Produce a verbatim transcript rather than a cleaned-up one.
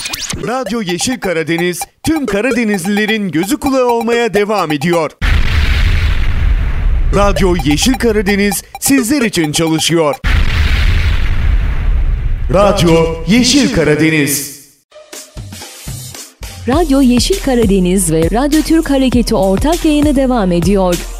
Radyo Yeşil Karadeniz tüm Karadenizlilerin gözü kulağı olmaya devam ediyor. Radyo Yeşil Karadeniz sizler için çalışıyor. Radyo Yeşil Karadeniz. Radyo Yeşil Karadeniz ve Radyo Türk Hareketi ortak yayını devam ediyor.